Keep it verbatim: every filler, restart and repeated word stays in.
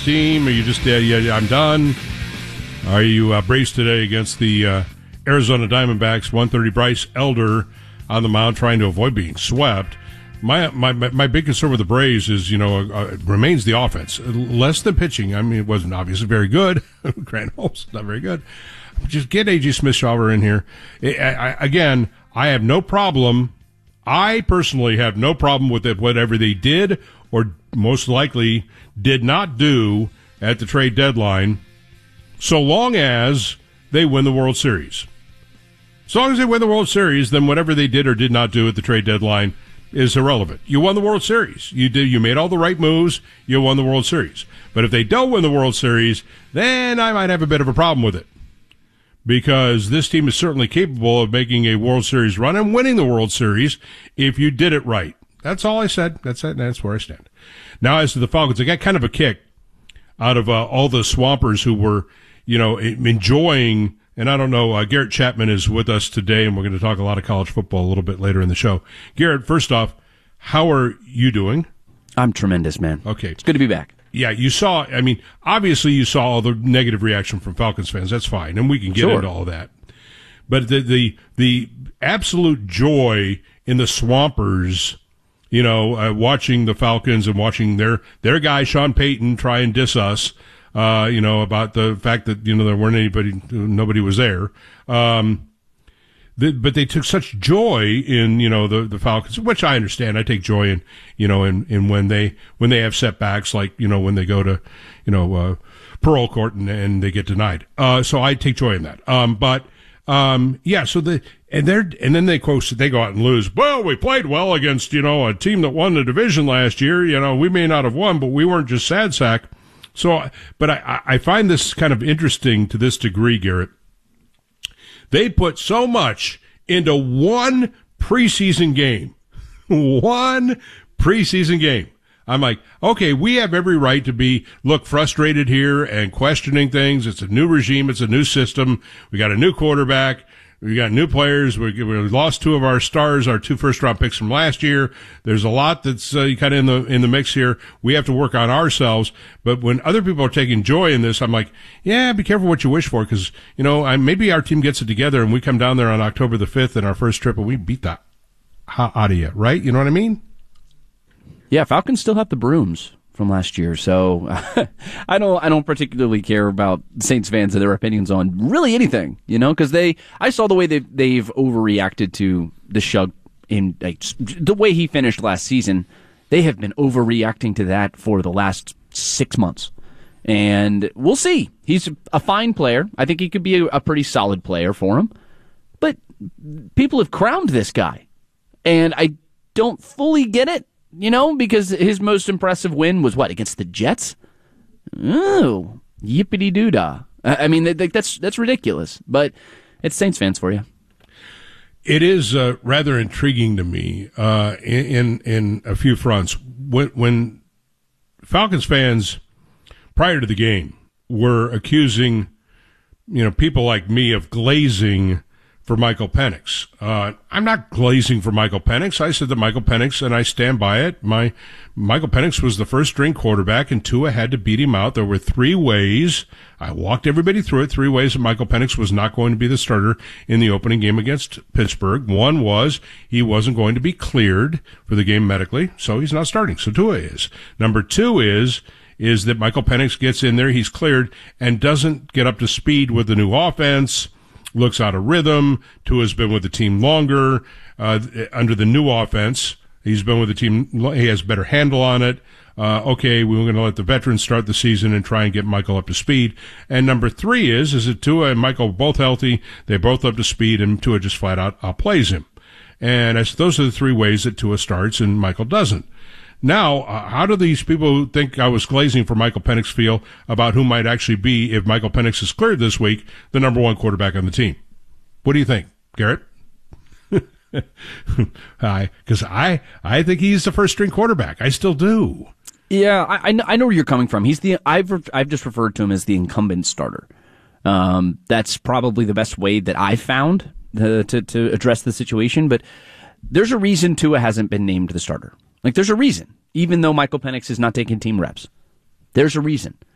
team? Are you just, uh, yeah, I'm done? Are you uh, braced today against the uh, Arizona Diamondbacks? one thirty, Bryce Elder on the mound trying to avoid being swept. My my my big concern with the Braves is, you know, uh, remains the offense. Less than pitching. I mean, it wasn't obviously very good. Grant Holmes, not very good. Just get A J Smith-Shawver in here. I, I, again, I have no problem. I personally have no problem with it, whatever they did or most likely did not do at the trade deadline, so long as they win the World Series. As long as they win the World Series, then whatever they did or did not do at the trade deadline is irrelevant. You won the World Series. You did. You made all the right moves. You won the World Series. But if they don't win the World Series, then I might have a bit of a problem with it, because this team is certainly capable of making a World Series run and winning the World Series if you did it right. That's all I said. That's it. That's where I stand. Now, as to the Falcons, I got kind of a kick out of uh, all the Swampers who were, you know, enjoying. And I don't know, uh, Garrett Chapman is with us today, and we're going to talk a lot of college football a little bit later in the show. Garrett, first off, how are you doing? I'm tremendous, man. Okay. It's good to be back. Yeah, you saw, I mean, obviously you saw all the negative reaction from Falcons fans. That's fine, and we can get Sure. into all of that. But the, the, the absolute joy in the Swampers, you know, uh, watching the Falcons and watching their, their guy, Sean Payton, try and diss us, Uh, you know, about the fact that, you know, there weren't anybody, nobody was there. Um, the, but they took such joy in, you know, the, the Falcons, which I understand. I take joy in, you know, in, in when they, when they have setbacks, like, you know, when they go to, you know, uh, parole court and, and they get denied. Uh, so I take joy in that. Um, but, um, yeah, so the, and they're, and then they quote, they go out and lose. Well, we played well against, you know, a team that won the division last year. You know, we may not have won, but we weren't just sad sack. So, but I, I find this kind of interesting to this degree, Garrett. They put so much into one preseason game. One preseason game. I'm like, okay, we have every right to be, look, frustrated here and questioning things. It's a new regime. It's a new system. We got a new quarterback. We got new players. We, we lost two of our stars, our two first-round picks from last year. There's a lot that's uh, kind of in the in the mix here. We have to work on ourselves. But when other people are taking joy in this, I'm like, yeah, be careful what you wish for, because, you know, I, maybe our team gets it together and we come down there on October the fifth in our first trip and we beat that out of you, right? You know what I mean? Yeah, Falcons still have the brooms from last year, so I don't I don't particularly care about Saints fans and their opinions on really anything, you know, because they I saw the way they've, they've overreacted to the Shug in like, the way he finished last season. They have been overreacting to that for the last six months, and we'll see. He's a fine player. I think he could be a, a pretty solid player for him, but people have crowned this guy, and I don't fully get it. You know, because his most impressive win was what, against the Jets? Oh, yippity-doo-dah. I mean, that's that's ridiculous, but it's Saints fans for you. It is uh, rather intriguing to me uh, in, in in a few fronts. When, when Falcons fans, prior to the game, were accusing, you know, people like me of glazing for Michael Penix. Uh, I'm not glazing for Michael Penix. I said that Michael Penix, and I stand by it, my Michael Penix was the first string quarterback, and Tua had to beat him out. There were three ways. I walked everybody through it, three ways that Michael Penix was not going to be the starter in the opening game against Pittsburgh. One was he wasn't going to be cleared for the game medically, so he's not starting. So Tua is. Number two is is that Michael Penix gets in there, he's cleared, and doesn't get up to speed with the new offense, looks out of rhythm. Tua's been with the team longer. Uh, under the new offense, he's been with the team. He has better handle on it. Uh, okay, we we're going to let the veterans start the season and try and get Michael up to speed. And number three is, is that Tua and Michael both healthy. They're both up to speed, and Tua just flat out outplays him. And as those are the three ways that Tua starts and Michael doesn't. Now, uh, how do these people who think I was glazing for Michael Penix feel about who might actually be, if Michael Penix is cleared this week, the number one quarterback on the team? What do you think, Garrett? Hi, because I, I think he's the first string quarterback. I still do. Yeah, I, I know, I know where you're coming from. He's the I've I've just referred to him as the incumbent starter. Um, that's probably the best way that I found to, to to address the situation. But there's a reason Tua hasn't been named the starter. Like, there's a reason, even though Michael Penix is not taking team reps. There's a reason.